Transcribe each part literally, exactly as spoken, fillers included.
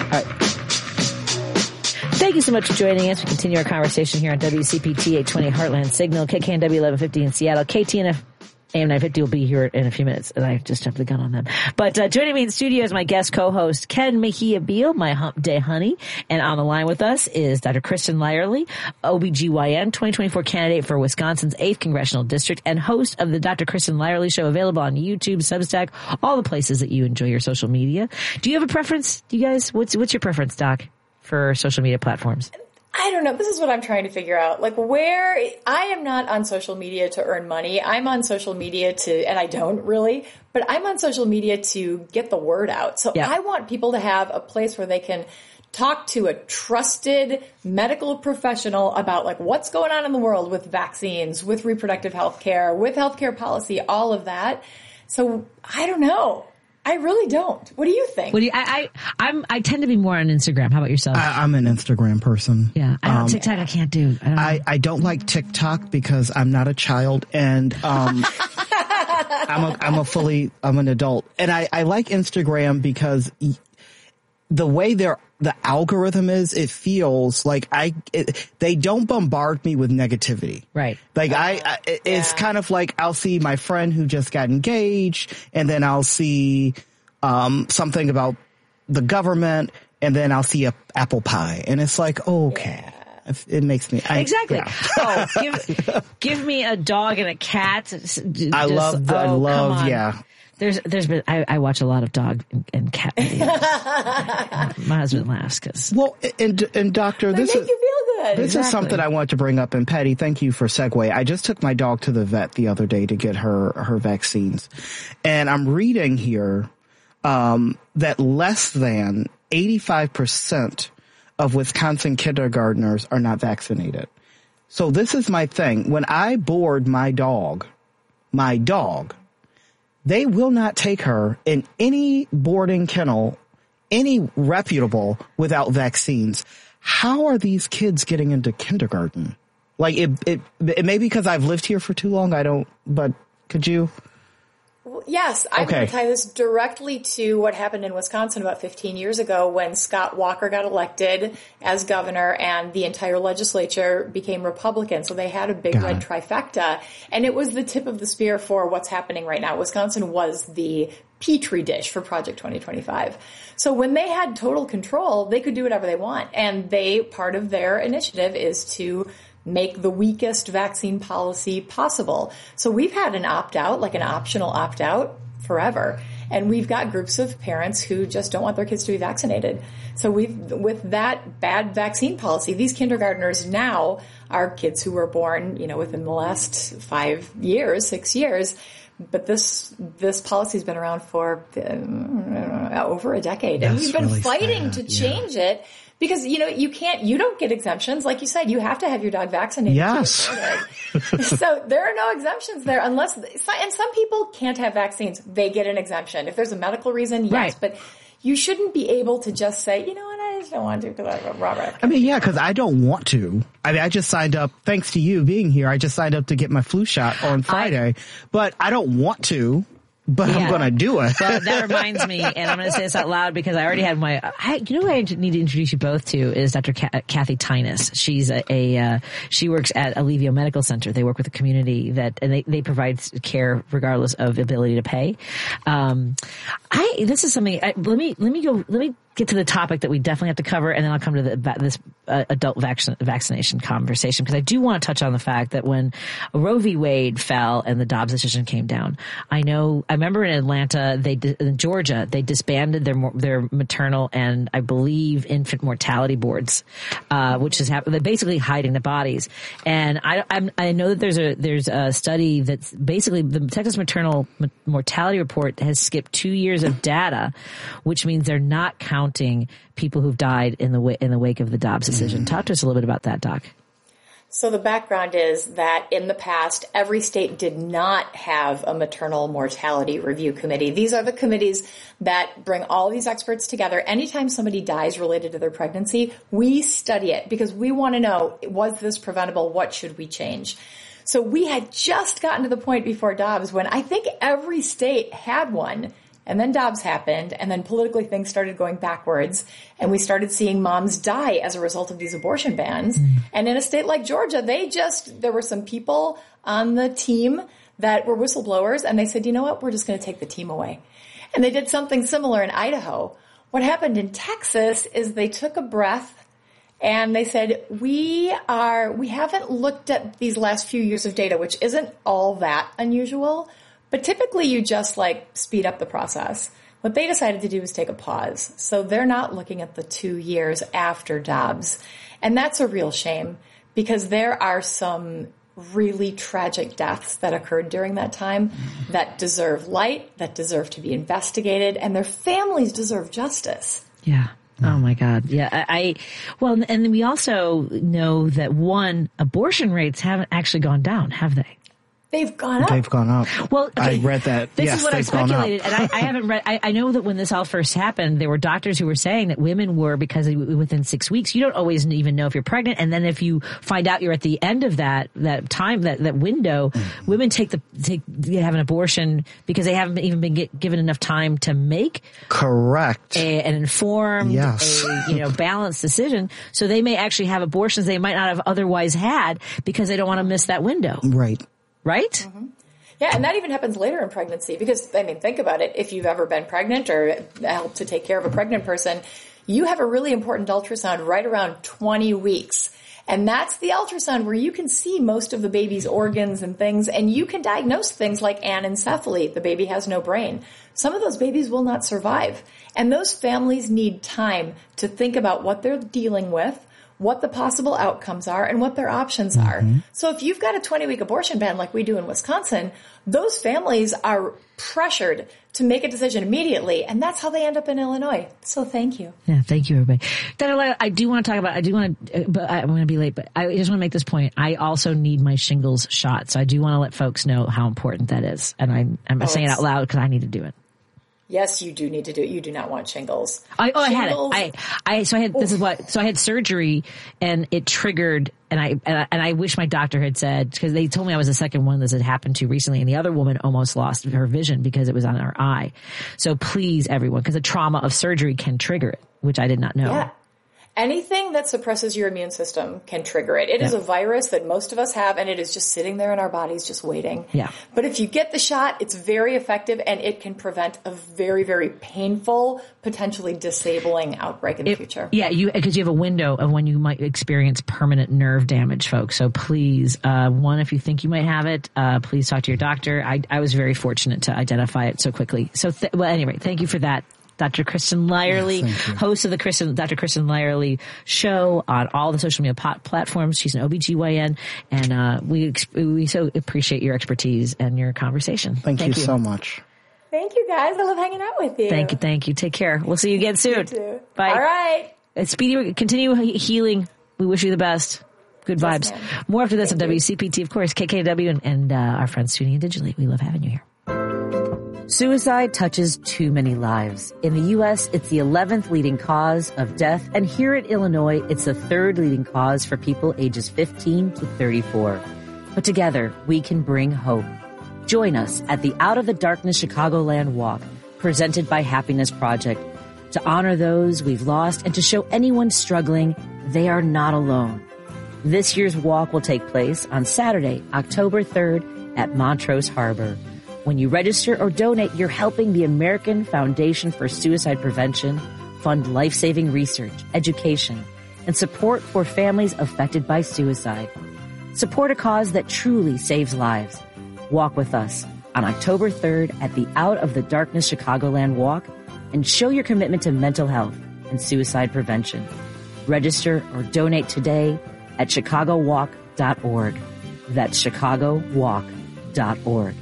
right. Thank you so much for joining us. We continue our conversation here on W C P T eight twenty Heartland Signal, K K N W eleven fifty in Seattle, K T N F A M nine fifty will be here in a few minutes, and I just jumped the gun on them. But uh, joining me in the studio is my guest co-host, Ken Mejia Beal, my Hump Day honey. And on the line with us is Doctor Kristen Lyerly, O B G Y N, twenty twenty-four candidate for Wisconsin's eighth Congressional District, and host of the Doctor Kristen Lyerly Show, available on YouTube, Substack, all the places that you enjoy your social media. Do you have a preference, you guys? What's, what's your preference, Doc, for social media platforms? I don't know. This is what I'm trying to figure out. Like, where I am not on social media to earn money. I'm on social media to, and I don't really, but I'm on social media to get the word out. So yeah. I want people to have a place where they can talk to a trusted medical professional about like what's going on in the world with vaccines, with reproductive health care, with healthcare policy, all of that. So I don't know. I really don't. What do you think? What do you, I, I, I'm, I tend to be more on Instagram. How about yourself? I, I'm an Instagram person. Yeah. I don't, um, TikTok I can't do. I don't, I, I don't like TikTok because I'm not a child and, um, I'm a, I'm a fully, I'm an adult. And I, I like Instagram because the way they're, the algorithm is, it feels like I, it, they don't bombard me with negativity. Right. Like I, I it's yeah. kind of like I'll see my friend who just got engaged and then I'll see, um, something about the government and then I'll see a apple pie and it's like, oh, okay. Yeah. It makes me, I, exactly. Yeah. Oh, give, give me a dog and a cat. Just, I love, the, oh, I love, yeah. There's, there's been, I, I watch a lot of dog and, and cat videos. My husband laughs because. Well, and, and doctor, they this make is, you feel good. This exactly. is something I want to bring up. And Patty, thank you for segue. I just took my dog to the vet the other day to get her, her vaccines. And I'm reading here, um, that less than eighty-five percent of Wisconsin kindergartners are not vaccinated. So this is my thing. When I board my dog, my dog, they will not take her in any boarding kennel, any reputable, without vaccines. How are these kids getting into kindergarten? Like it, it, it may be because I've lived here for too long. I don't, but could you? Well, yes, I'm okay. going to tie this directly to what happened in Wisconsin about fifteen years ago when Scott Walker got elected as governor and the entire legislature became Republican. So they had a big God. red trifecta. And it was the tip of the spear for what's happening right now. Wisconsin was the petri dish for Project twenty twenty-five. So when they had total control, they could do whatever they want. And they, part of their initiative is to make the weakest vaccine policy possible. So we've had an opt-out, like an optional opt-out forever. And we've got groups of parents who just don't want their kids to be vaccinated. So we've, with that bad vaccine policy, these kindergartners now are kids who were born, you know, within the last five years, six years. But this, this policy's been around for uh, over a decade. That's and we've been really fighting sad. to change yeah. it. Because, you know, you can't, you don't get exemptions. Like you said, you have to have your dog vaccinated. Yes. So there are no exemptions there unless, and some people can't have vaccines. They get an exemption. If there's a medical reason, yes. Right. But you shouldn't be able to just say, you know what, I just don't want to because I have a raw I mean, yeah, because I don't want to. I mean, I just signed up, thanks to you being here, I just signed up to get my flu shot on Friday. I, but I don't want to. But yeah. I'm going to do it. Well, that reminds me, and I'm going to say this out loud because I already had my, I, you know who I need to introduce you both to is Doctor Ka- Kathy Tynas. She's a, a uh, she works at Alivio Medical Center. They work with the community that, and they, they provide care regardless of ability to pay. Um, I, this is something, I, let me, let me go, let me get to the topic that we definitely have to cover, and then I'll come to the, this uh, adult vac- vaccination conversation, because I do want to touch on the fact that when Roe v. Wade fell and the Dobbs decision came down, I know, I remember in Atlanta, they in Georgia, they disbanded their their maternal and I believe infant mortality boards, uh, which is happening. They're basically hiding the bodies. And I I'm, I know that there's a there's a study that's basically the Texas maternal mortality report has skipped two years of data, which means they're not counting people who've died in the w- in the wake of the Dobbs decision. Mm. Talk to us a little bit about that, Doc. So the background is that in the past, every state did not have a maternal mortality review committee. These are the committees that bring all these experts together. Anytime somebody dies related to their pregnancy, we study it because we want to know, was this preventable? What should we change? So we had just gotten to the point before Dobbs when I think every state had one. And then Dobbs happened, and then politically things started going backwards, and we started seeing moms die as a result of these abortion bans. Mm. And in a state like Georgia, they just, there were some people on the team that were whistleblowers, and they said, you know what, we're just going to take the team away. And they did something similar in Idaho. What happened in Texas is they took a breath, and they said, we are, we haven't looked at these last few years of data, which isn't all that unusual. But typically you just like speed up the process. What they decided to do was take a pause. So they're not looking at the two years after Dobbs. And that's a real shame because there are some really tragic deaths that occurred during that time that deserve light, that deserve to be investigated, and their families deserve justice. Yeah. Oh my God. Yeah. I, I well, and we also know that one, abortion rates haven't actually gone down, have they? They've gone up. They've gone up. Well, okay. I read that. This yes, is what I they've gone up. speculated, and I, I haven't read. I, I know that when this all first happened, there were doctors who were saying that women were because within six weeks, you don't always even know if you're pregnant, and then if you find out you're at the end of that that time that that window, mm-hmm. women take the take have an abortion because they haven't even been get, given enough time to make correct a, an informed, yes. a, you know, balanced decision. So they may actually have abortions they might not have otherwise had because they don't want to miss that window. Right. Right. Mm-hmm. Yeah, and that even happens later in pregnancy because, I mean, think about it. If you've ever been pregnant or helped to take care of a pregnant person, you have a really important ultrasound right around twenty weeks. And that's the ultrasound where you can see most of the baby's organs and things, and you can diagnose things like anencephaly. The baby has no brain. Some of those babies will not survive. And those families need time to think about what they're dealing with, what the possible outcomes are, and what their options are. Mm-hmm. So if you've got a twenty-week abortion ban like we do in Wisconsin, those families are pressured to make a decision immediately, and that's how they end up in Illinois. So thank you. Yeah, thank you, everybody. Doctor Lyerly, I do want to talk about, I do want to, but I'm going to be late, but I just want to make this point. I also need my shingles shot, so I do want to let folks know how important that is. And I'm, I'm oh, saying it out loud because I need to do it. Yes, you do need to do it. You do not want shingles. I, oh, shingles. I had it. I, I, so I had, this is what, so I had surgery and it triggered, and I, and I, and I wish my doctor had said, because they told me I was the second one this had happened to recently, and the other woman almost lost her vision because it was on her eye. So please, everyone, because the trauma of surgery can trigger it, which I did not know. Yeah. Anything that suppresses your immune system can trigger it. It yeah. is a virus that most of us have, and it is just sitting there in our bodies just waiting. Yeah. But if you get the shot, it's very effective, and it can prevent a very, very painful, potentially disabling outbreak in the it, future. Yeah, you because you have a window of when you might experience permanent nerve damage, folks. So please, uh, one, if you think you might have it, uh, please talk to your doctor. I, I was very fortunate to identify it so quickly. So, th- well, anyway, thank you for that. Doctor Kristen Lyerly, yes, host of the Kristen, Doctor Kristen Lyerly show on all the social media pot platforms. She's an O B G Y N, and uh, we we so appreciate your expertise and your conversation. Thank, thank you, you so much. Thank you, guys. I love hanging out with you. Thank you. Thank you. Take care. We'll see you again soon. You too. Bye. All right. Speedy, continue healing. We wish you the best. Good vibes. Yes, more after this on W C P T, of course, K K W, and, and uh, our friends tuning in digitally. We love having you here. Suicide touches too many lives. In the U S, it's the eleventh leading cause of death, and here in Illinois, it's the third leading cause for people ages fifteen to thirty-four. But together, we can bring hope. Join us at the Out of the Darkness Chicagoland Walk, presented by Happiness Project, to honor those we've lost and to show anyone struggling they are not alone. This year's walk will take place on Saturday, October third at Montrose Harbor. When you register or donate, you're helping the American Foundation for Suicide Prevention fund life-saving research, education, and support for families affected by suicide. Support a cause that truly saves lives. Walk with us on October third at the Out of the Darkness Chicagoland Walk and show your commitment to mental health and suicide prevention. Register or donate today at chicago walk dot org. That's chicago walk dot org.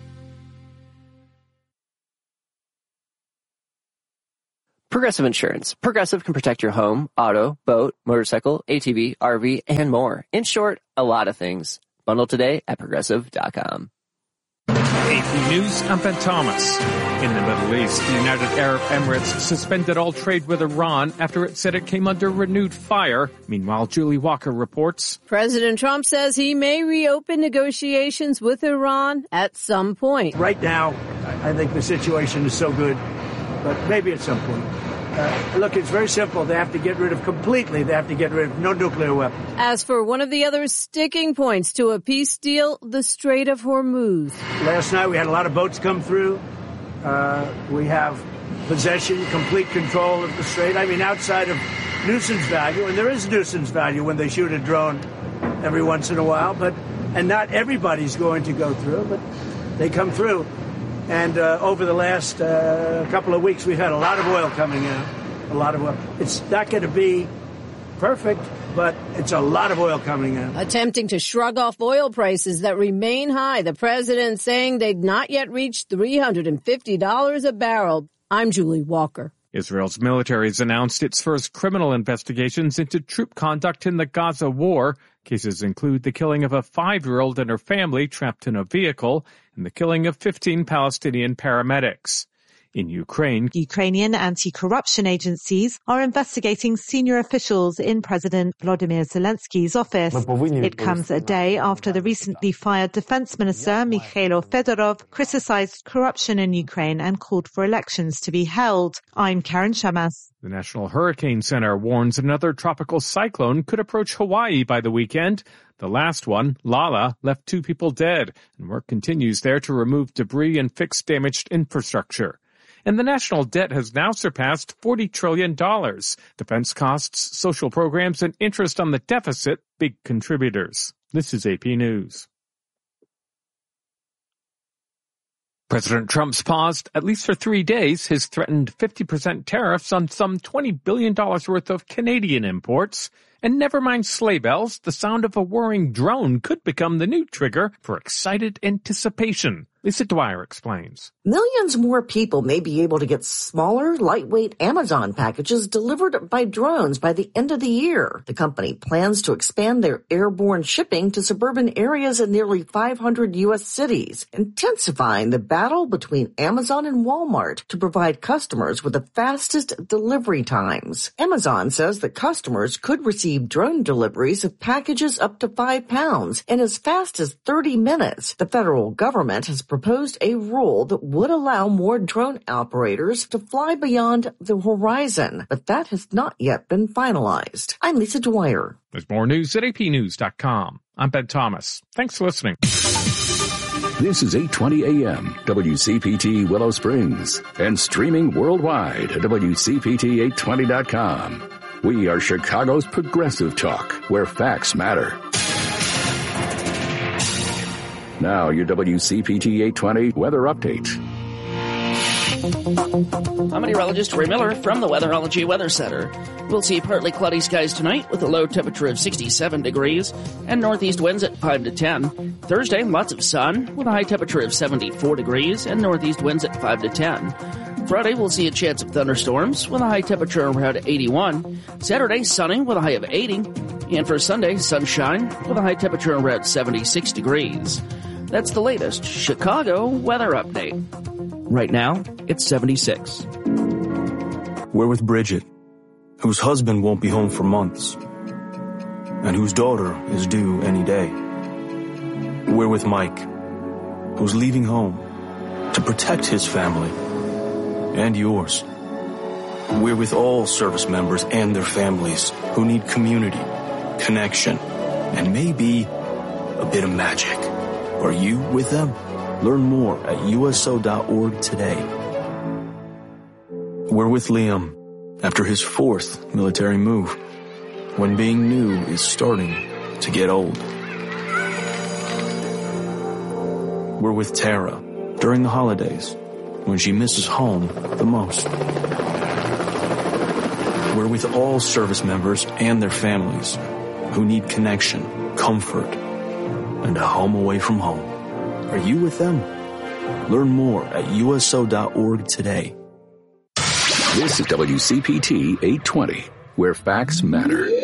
Progressive Insurance. Progressive can protect your home, auto, boat, motorcycle, A T V, R V, and more. In short, a lot of things. Bundle today at progressive dot com. A P News, I'm Ben Thomas. In the Middle East, the United Arab Emirates suspended all trade with Iran after it said it came under renewed fire. Meanwhile, Julie Walker reports. President Trump says he may reopen negotiations with Iran at some point. Right now, I think the situation is so good, but maybe at some point. Uh, look, it's very simple. They have to get rid of completely. They have to get rid of no nuclear weapons. As for one of the other sticking points to a peace deal, the Strait of Hormuz. Last night we had a lot of boats come through. Uh, we have possession, complete control of the strait. I mean, outside of nuisance value, and there is nuisance value when they shoot a drone every once in a while, but and not everybody's going to go through, but they come through. And uh, over the last uh, couple of weeks, we've had a lot of oil coming out, a lot of oil. It's not going to be perfect, but it's a lot of oil coming out. Attempting to shrug off oil prices that remain high, the president saying they'd not yet reached three hundred fifty dollars a barrel. I'm Julie Walker. Israel's military has announced its first criminal investigations into troop conduct in the Gaza war. Cases include the killing of a five-year-old and her family trapped in a vehicle and the killing of fifteen Palestinian paramedics. In Ukraine, Ukrainian anti-corruption agencies are investigating senior officials in President Volodymyr Zelensky's office. It comes a day after the recently fired defense minister, Mikhailo Fedorov, criticized corruption in Ukraine and called for elections to be held. I'm Karen Shamas. The National Hurricane Center warns another tropical cyclone could approach Hawaii by the weekend. The last one, Lala, left two people dead, and work continues there to remove debris and fix damaged infrastructure. And the national debt has now surpassed forty trillion dollars. Defense costs, social programs, and interest on the deficit, big contributors. This is A P News. President Trump's paused, at least for three days, his threatened fifty percent tariffs on some twenty billion dollars worth of Canadian imports. And never mind sleigh bells, the sound of a whirring drone could become the new trigger for excited anticipation. Lisa Dwyer explains. Millions more people may be able to get smaller, lightweight Amazon packages delivered by drones by the end of the year. The company plans to expand their airborne shipping to suburban areas in nearly five hundred U S cities, intensifying the battle between Amazon and Walmart to provide customers with the fastest delivery times. Amazon says that customers could receive drone deliveries of packages up to five pounds in as fast as thirty minutes. The federal government has proposed a rule that would allow more drone operators to fly beyond the horizon, but that has not yet been finalized. I'm Lisa Dwyer. There's more news at A P news dot com. I'm Ben Thomas. Thanks for listening. This is eight twenty A M, W C P T Willow Springs, and streaming worldwide at W C P T eight twenty dot com. We are Chicago's progressive talk, where facts matter. Now, your W C P T eight twenty weather update. I'm meteorologist Ray Miller from the Weatherology Weather Center. We'll see partly cloudy skies tonight with a low temperature of sixty-seven degrees and northeast winds at five to ten. Thursday, lots of sun with a high temperature of seventy-four degrees and northeast winds at five to ten. Friday, we'll see a chance of thunderstorms with a high temperature around eighty-one. Saturday, sunny with a high of eighty. And for Sunday, sunshine with a high temperature around seventy-six degrees. That's the latest Chicago weather update. Right now, it's seventy-six. We're with Bridget, whose husband won't be home for months, and whose daughter is due any day. We're with Mike, who's leaving home to protect his family and yours. We're with all service members and their families who need community, connection, and maybe a bit of magic. Are you with them? Learn more at U S O dot org today. We're with Liam after his fourth military move, when being new is starting to get old. We're with Tara during the holidays, when she misses home the most. We're with all service members and their families who need connection, comfort, and a home away from home. Are you with them? Learn more at U S O dot org today. This is W C P T eight twenty, where facts matter.